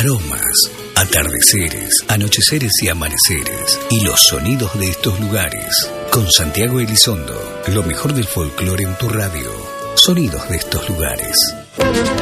Aromas, atardeceres, anocheceres y amaneceres. Y los sonidos de estos lugares. Con Santiago Elizondo, lo mejor del folclore en tu radio. Sonidos de estos lugares.